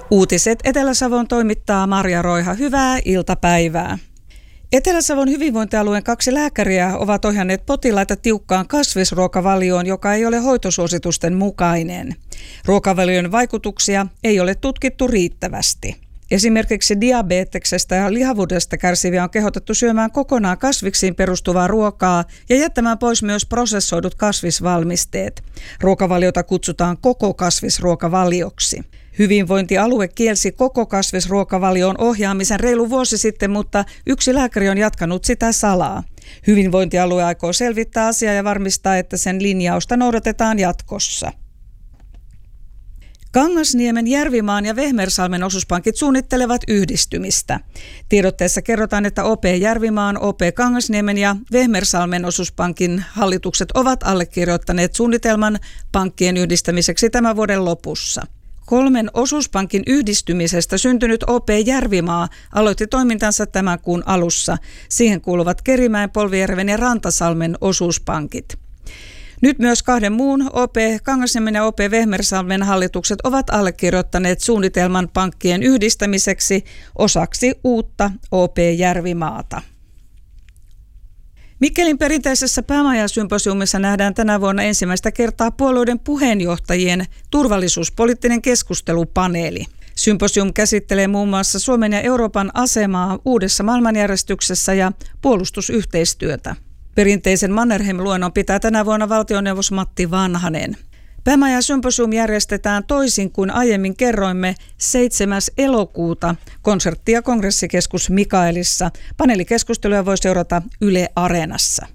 Uutiset Etelä-Savon toimittaa Marja Roiha. Hyvää iltapäivää. Etelä-Savon hyvinvointialueen 2 lääkäriä ovat ohjanneet potilaita tiukkaan kasvisruokavalioon, joka ei ole hoitosuositusten mukainen. Ruokavalion vaikutuksia ei ole tutkittu riittävästi. Esimerkiksi diabeteksestä ja lihavuudesta kärsiviä on kehotettu syömään kokonaan kasviksiin perustuvaa ruokaa ja jättämään pois myös prosessoidut kasvisvalmisteet. Ruokavaliota kutsutaan koko kasvisruokavalioksi. Hyvinvointialue kielsi koko kasvisruokavalion ohjaamisen reilu vuosi sitten, mutta yksi lääkäri on jatkanut sitä salaa. Hyvinvointialue aikoo selvittää asiaa ja varmistaa, että sen linjausta noudatetaan jatkossa. Kangasniemen, Järvimaan ja Vehmersalmen osuuspankit suunnittelevat yhdistymistä. Tiedotteessa kerrotaan, että OP Järvimaan, OP Kangasniemen ja Vehmersalmen osuuspankin hallitukset ovat allekirjoittaneet suunnitelman pankkien yhdistämiseksi tämän vuoden lopussa. 3 osuuspankin yhdistymisestä syntynyt OP Järvimaa aloitti toimintansa tämän kuun alussa. Siihen kuuluvat Kerimäen, Polvijärven ja Rantasalmen osuuspankit. Nyt myös 2 muun OP Kangasniemen ja OP Vehmersalmen hallitukset ovat allekirjoittaneet suunnitelman pankkien yhdistämiseksi osaksi uutta OP Järvimaata. Mikkelin perinteisessä päämajasymposiumissa nähdään tänä vuonna ensimmäistä kertaa puolueiden puheenjohtajien turvallisuuspoliittinen keskustelupaneeli. Symposium käsittelee muun muassa Suomen ja Euroopan asemaa uudessa maailmanjärjestyksessä ja puolustusyhteistyötä. Perinteisen Mannerheim-luennon pitää tänä vuonna valtioneuvos Matti Vanhanen. Päämajasymposium järjestetään toisin kuin aiemmin kerroimme 7. elokuuta konsertti- ja kongressikeskus Mikaelissa. Paneelikeskusteluja voi seurata Yle Areenassa.